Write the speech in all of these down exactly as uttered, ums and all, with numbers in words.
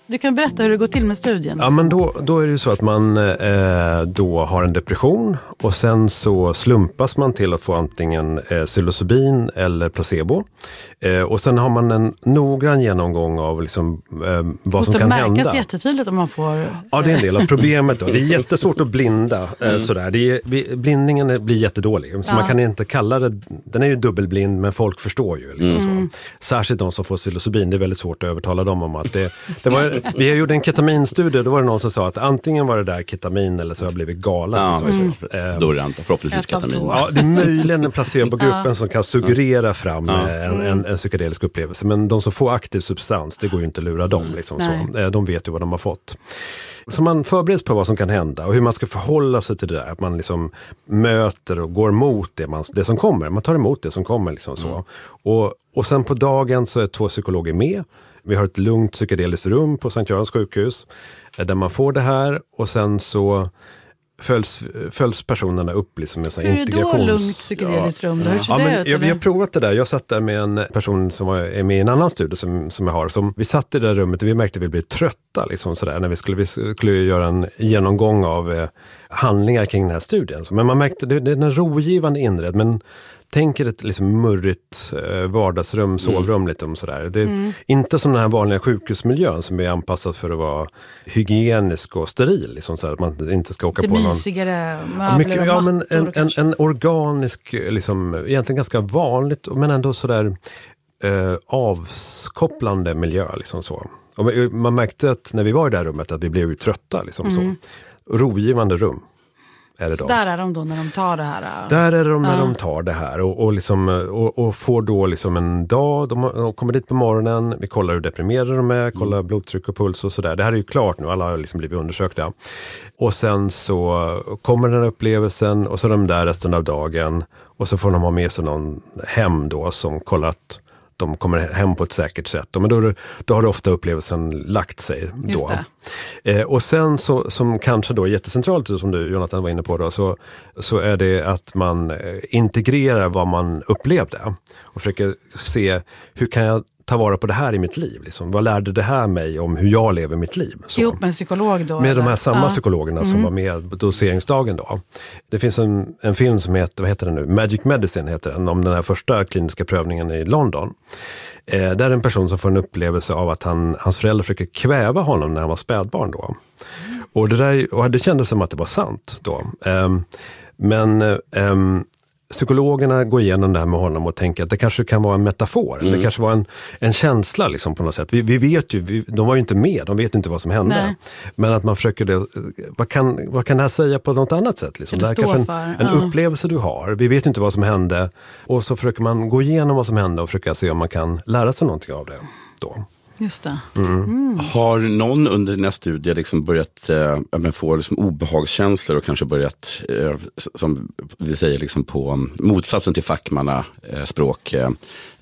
Du kan berätta hur det går till med studien. Ja, men då, då är det ju så att man eh, då har en depression och sen så slumpas man till att få antingen eh, psilocybin eller placebo. Eh, och sen har man en noggrann genomgång av liksom, eh, vad som kan hända. Det märkas jättetydligt om man får... Ja, det är en del av problemet då. Det är jättesvårt att blinda. Eh, mm. sådär. Det är, blindningen blir jättedålig. Så ja. Man kan inte kalla det... Den är ju dubbelblind, men folk förstår ju. Liksom, mm. så. Särskilt de som får psilocybin. Det är väldigt svårt att övertala dem om att det... det var, vi har gjort en ketaminstudie, då var det någon som sa att antingen var det där ketamin eller så har jag blivit galen. Ja, så, precis. Mm. Då är det inte förhoppningsvis ketamin. Ja, det är möjligen en placebogruppen ja. som kan suggerera fram ja. en, en, en psykedelisk upplevelse. Men de som får aktiv substans, det går ju inte att lura dem. Liksom, så. De vet ju vad de har fått. Så man förbereds på vad som kan hända och hur man ska förhålla sig till det där. Att man liksom möter och går mot det, man, det som kommer. Man tar emot det som kommer. Liksom, så. Mm. Och, och sen på dagen så är två psykologer med. Vi har ett lugnt psykedeliskt rum på Sankt Görans sjukhus där man får det här och sen så följs, följs personerna upp liksom med så hur integrations... Hur är då lugnt psykedeliskt rum? Hur ja, det men ut, jag, vi har provat det där. Jag satt där med en person som var, är med i en annan studie som, som jag har. Som, vi satt i det där rummet och vi märkte att vi blev trötta liksom sådär, när vi skulle, vi skulle göra en genomgång av eh, handlingar kring den här studien. Så, men man märkte att det, det är en rogivande inredd, men tänker ett liksom murrigt eh, vardagsrum, sovrum mm. lite om sådär. Det är mm. inte som den här vanliga sjukhusmiljön som är anpassad för att vara hygienisk och steril. Liksom så här, att man inte ska åka det på någon... mysigare möbler ja, mycket, och ja, men mattor en, en, en organisk, liksom, egentligen ganska vanligt, men ändå sådär eh, avskopplande miljö. Liksom så. Och man märkte att när vi var i det här rummet att vi blev ju trötta. Liksom mm. så. Rogivande rum. Är det så då. Där är de då när de tar det här? Där är de när ja. de tar det här och, och, liksom, och, och får då liksom en dag, de, de kommer dit på morgonen, vi kollar hur deprimerade de är, kollar mm. blodtryck och puls och sådär. Det här är ju klart nu, alla har liksom blivit undersökta. Och sen så kommer den här upplevelsen och så är de där resten av dagen och så får de ha med sig någon hem då som kollar att de kommer hem på ett säkert sätt. Men då, då har det ofta upplevelsen lagt sig. Då. Eh, och sen så, som kanske då är jättecentralt, som du Jonathan var inne på, då, så, så är det att man integrerar vad man upplevde och försöker se hur kan jag ta vara på det här i mitt liv. Liksom. Vad lärde det här mig om hur jag lever mitt liv? Så. Ihop med en psykolog då? Med eller? de här samma ja. psykologerna som mm. var med på doseringsdagen då. Det finns en, en film som heter, vad heter den nu? Magic Medicine heter den, om den här första kliniska prövningen i London. Eh, där är en person som får en upplevelse av att han, hans föräldrar försöker kväva honom när han var spädbarn då. Mm. Och, det där, och det kändes som att det var sant då. Eh, men... Eh, psykologerna går igenom det här med honom och tänker att det kanske kan vara en metafor. Mm. Det kanske var en, en känsla liksom på något sätt. Vi, vi vet ju, vi, de var ju inte med, de vet inte vad som hände. Nej. Men att man försöker det, vad kan, vad kan det här säga på något annat sätt? Liksom? Det, det är kanske en, en ja. upplevelse du har. Vi vet inte vad som hände. Och så försöker man gå igenom vad som hände och försöka se om man kan lära sig någonting av det då. Just det. Mm. Mm. Har någon under den här studien liksom börjat äh, få liksom obehagskänslor och kanske börjat, äh, som vi säger liksom på motsatsen till fackmanna äh, språk, äh,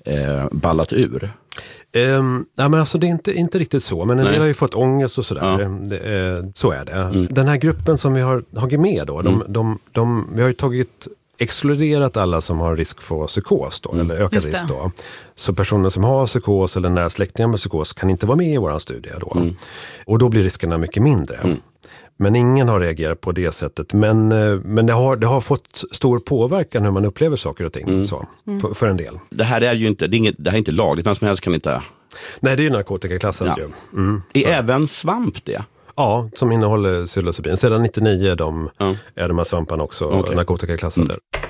ballat ur? Um, ja, men alltså det är inte, inte riktigt så, men en del har ju fått ångest och sådär. Ja. Det, eh, så är det. Mm. Den här gruppen som vi har tagit med då, de, mm. de, de, vi har ju tagit exkluderat alla som har risk för psykos då, mm. eller ökad risk då. Så personer som har psykos eller nära släktingar med psykos kan inte vara med i våran studie då. Mm. Och då blir riskerna mycket mindre. Mm. Men ingen har reagerat på det sättet. Men, men det, har, det har fått stor påverkan hur man upplever saker och ting. Mm. Så, mm. för, för en del. Det här är ju inte, det är inget, det här är inte lagligt. Vem som helst kan inte... Nej, det är ju narkotikaklassat ja. ju. Mm, är så. Även svamp det? Ja, som innehåller psilocybin. Sedan nittionio de, mm. är de här svamparna också okay. narkotikaklassade. Mm.